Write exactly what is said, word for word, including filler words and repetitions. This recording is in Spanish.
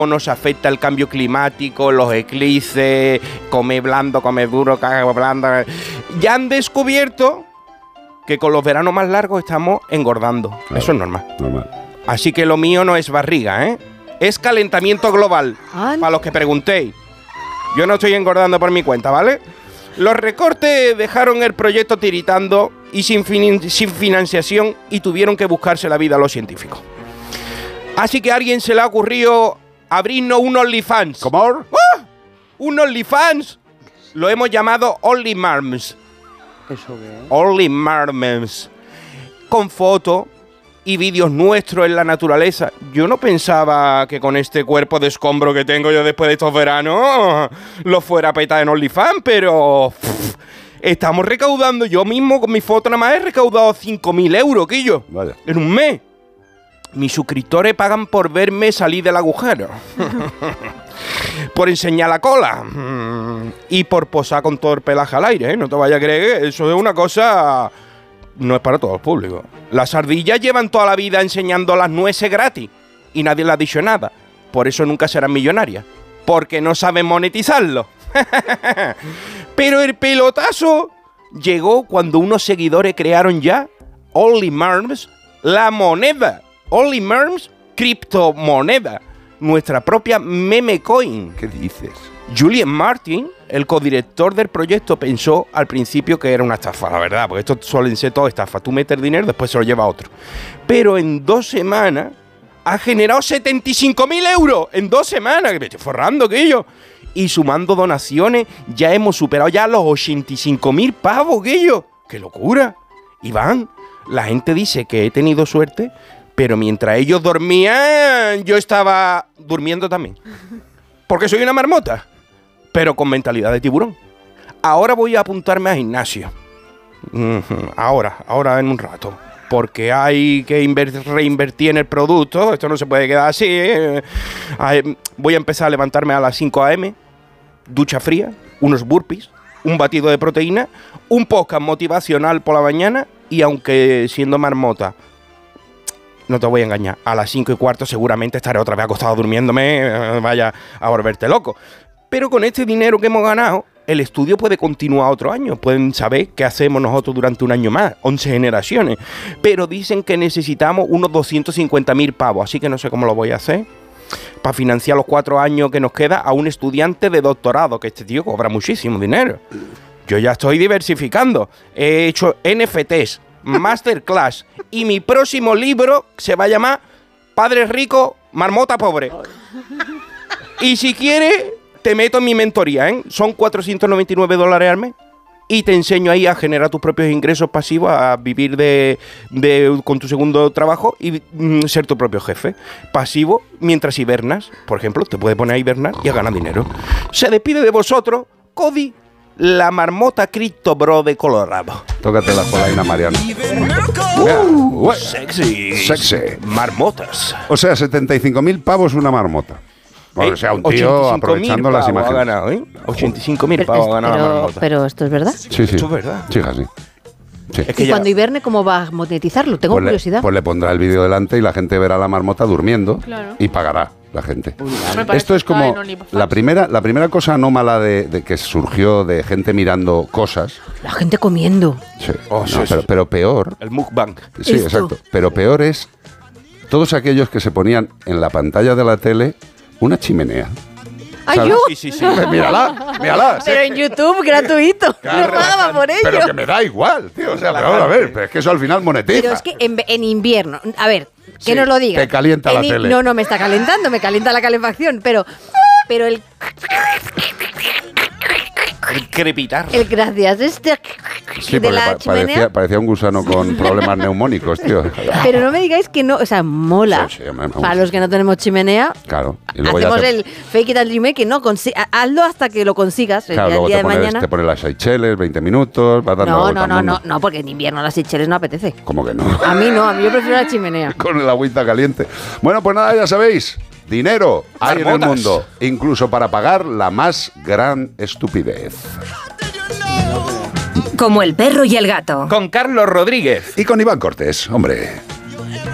nos afecta el cambio climático, los eclipses, comer blando, comer duro, caga blanda. Ya han descubierto que con los veranos más largos estamos engordando. Claro, eso es normal. normal. Así que lo mío no es barriga, ¿eh? Es calentamiento global, ¿Ah? para los que preguntéis. Yo no estoy engordando por mi cuenta, ¿vale? Los recortes dejaron el proyecto tiritando y sin, fin- sin financiación y tuvieron que buscarse la vida a los científicos. Así que a alguien se le ha ocurrido abrirnos un OnlyFans. ¿Cómo? ¡Ah! Un OnlyFans. Lo hemos llamado OnlyMarms. ¿Eso qué es? OnlyMarms. Con fotos y vídeos nuestros en la naturaleza. Yo no pensaba que con este cuerpo de escombro que tengo yo después de estos veranos lo fuera a petar en OnlyFans, pero pff, estamos recaudando. Yo mismo con mi foto nada más he recaudado cinco mil euros, Quillo. Vaya. En un mes. Mis suscriptores pagan por verme salir del agujero. Por enseñar la cola. Y por posar con todo el pelaje al aire, ¿eh? No te vayas a creer que eso es una cosa... No es para todo el público. Las ardillas llevan toda la vida enseñando las nueces gratis y nadie les ha dicho nada. Por eso nunca serán millonarias. Porque no saben monetizarlo. Pero el pelotazo llegó cuando unos seguidores crearon ya OnlyMarms, la moneda. OnlyMarms, criptomoneda. Nuestra propia meme coin. ¿Qué dices? Julian Martin, el codirector del proyecto, pensó al principio que era una estafa, la verdad, porque esto suelen ser todo estafa. Tú metes dinero, después se lo lleva a otro. Pero en dos semanas ha generado setenta y cinco mil euros. En dos semanas, que me estoy forrando, que yo. Y sumando donaciones, ya hemos superado ya los ochenta y cinco mil pavos, que yo. ¡Qué locura! Iván, la gente dice que he tenido suerte, pero mientras ellos dormían, yo estaba durmiendo también. Porque soy una marmota, pero con mentalidad de tiburón. Ahora voy a apuntarme a gimnasio. Uh-huh. Ahora, ahora en un rato. Porque hay que inver- reinvertir en el producto. Esto no se puede quedar así. ¿eh? Voy a empezar a levantarme a las cinco a eme. Ducha fría, unos burpees, un batido de proteína, un podcast motivacional por la mañana. Y aunque siendo marmota, no te voy a engañar, a las cinco y cuarto seguramente estaré otra vez acostado durmiéndome, vaya a volverte loco. Pero con este dinero que hemos ganado, el estudio puede continuar otro año. Pueden saber qué hacemos nosotros durante un año más, once generaciones. Pero dicen que necesitamos unos doscientos cincuenta mil pavos, así que no sé cómo lo voy a hacer. Para financiar los cuatro años que nos queda a un estudiante de doctorado, que este tío cobra muchísimo dinero. Yo ya estoy diversificando. He hecho ene efe tees, masterclass, y mi próximo libro se va a llamar Padre Rico, Marmota Pobre. Y si quieres, te meto en mi mentoría, ¿eh? Son cuatrocientos noventa y nueve dólares al mes. Y te enseño ahí a generar tus propios ingresos pasivos, a vivir de, de con tu segundo trabajo y mm, ser tu propio jefe. Pasivo mientras hibernas. Por ejemplo, te puedes poner a hibernar y a ganar dinero. Se despide de vosotros, Cody, la marmota Cripto Bro de Colorado. Tócate la polaina, Mariano. Uh, uh, sexy. Sexy. Marmotas. O sea, setenta y cinco mil pavos una marmota. O sea, un tío aprovechando las imágenes. Ha ganado, ¿eh? ochenta y cinco mil pavos ha ganado pero, la marmota. Pero esto es verdad. Sí, sí. Esto es verdad. Sí, así. Sí. Es que y ya... cuando hiberne, ¿cómo va a monetizarlo? Tengo pues curiosidad. Le, pues le pondrá el vídeo delante y la gente verá la marmota durmiendo, claro, y pagará la gente. Esto es como la primera, la primera cosa anómala de, de que surgió de gente mirando cosas. La gente comiendo. Sí, oh, no, sí, pero, sí. pero peor. El mukbang. Sí, Esto. exacto. Pero peor es todos aquellos que se ponían en la pantalla de la tele una chimenea. ¡Ay, ¿sabes? yo! Sí, sí, sí. Mírala, mírala. Pero en YouTube, gratuito. Claro, no pagaba por ello. Pero que me da igual, tío. O sea, pero vamos a ver, pero es que eso al final monetiza. Pero es que en, en invierno, a ver, que Sí, nos lo diga. te calienta la tele. No, no me está calentando, me calienta la calefacción, pero pero el El crepitar. el gracias este Sí, de porque la pa- chimenea. parecía, parecía un gusano con problemas neumónicos, tío. Pero no me digáis que no, o sea, mola. Sí, sí, me- me Para gusta. los que no tenemos chimenea, Claro. Y luego ya hacemos te, el fake it until you make it, no, consi- hazlo hasta que lo consigas el claro, día, luego día te de pones, mañana. te pones las Seychelles, veinte minutos, vas dando la No, vuelta no, al no, mundo. no, no, porque en invierno las Seychelles no apetece. ¿Cómo que no? A mí no, a mí yo prefiero la chimenea. Con el agüita caliente. Bueno, pues nada, ya sabéis. Dinero hay en el Marmotas. mundo, incluso para pagar la más gran estupidez. Como el perro y el gato. Con Carlos Rodríguez. Y con Iván Cortés, hombre.